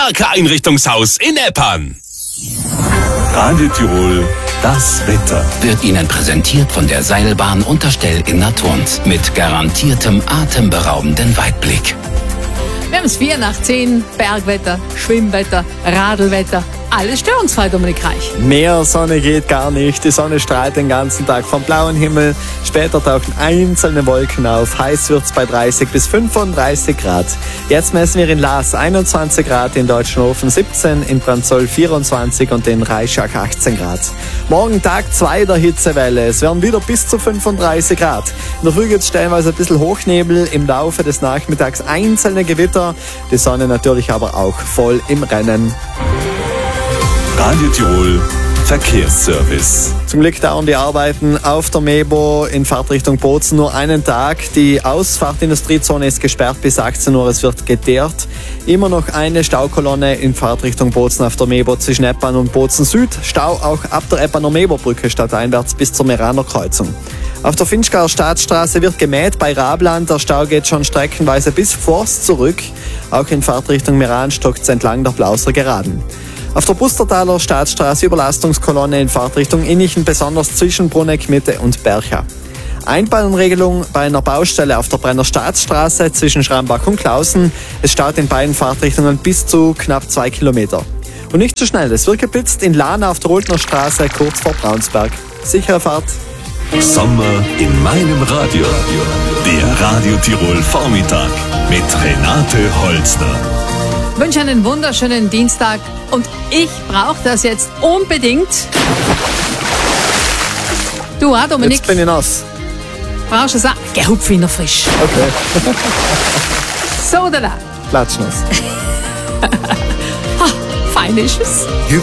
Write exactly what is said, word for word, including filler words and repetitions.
Marke-Einrichtungshaus in Eppern. Radio Tirol, das Wetter. Wird Ihnen präsentiert von der Seilbahn Unterstell in Naturns mit garantiertem atemberaubenden Weitblick. Wir haben es vier nach zehn, Bergwetter, Schwimmwetter, Radlwetter, alles störungsfrei, Dominik Reich. Mehr Sonne geht gar nicht. Die Sonne strahlt den ganzen Tag vom blauen Himmel. Später tauchen einzelne Wolken auf. Heiß wird's bei dreißig bis fünfunddreißig Grad. Jetzt messen wir in Laas einundzwanzig Grad, in Deutschenhofen siebzehn, in Branzoll vierundzwanzig und in Reischach achtzehn Grad. Morgen Tag zwei der Hitzewelle. Es werden wieder bis zu fünfunddreißig Grad. In der Früh gibt's stellenweise ein bisschen Hochnebel. Im Laufe des Nachmittags einzelne Gewitter. Die Sonne natürlich aber auch voll im Rennen. Radio Tirol, Verkehrsservice. Zum Glück dauern die Arbeiten auf der Mebo in Fahrtrichtung Bozen nur einen Tag. Die Ausfahrtindustriezone ist gesperrt bis achtzehn Uhr, es wird geteert. Immer noch eine Staukolonne in Fahrtrichtung Bozen auf der Mebo zwischen Eppern und Bozen Süd. Stau auch ab der Epperner Mebo-Brücke stadteinwärts bis zur Meraner Kreuzung. Auf der Finchgauer Staatsstraße wird gemäht bei Rabland. Der Stau geht schon streckenweise bis Forst zurück. Auch in Fahrtrichtung Meran stockt es entlang der Blauser Geraden. Auf der Pustertaler Staatsstraße Überlastungskolonne in Fahrtrichtung Innichen, besonders zwischen Bruneck, Mitte und Bercha. Einbahnregelung bei einer Baustelle auf der Brenner Staatsstraße zwischen Schrambach und Klausen. Es staut in beiden Fahrtrichtungen bis zu knapp zwei Kilometer. Und nicht zu schnell, es wird geblitzt in Lahna auf der Oldner Straße kurz vor Braunsberg. Sichere Fahrt. Sommer in meinem Radio. Der Radio Tirol Vormittag mit Renate Holzner. Ich wünsche einen wunderschönen Dienstag und ich brauche das jetzt unbedingt. Du auch, Dominik? Jetzt bin ich nass. Brauchst du es auch? Geh, hupf ihn noch frisch. Okay. So, da da. Platschnass. Ha, fein ist es.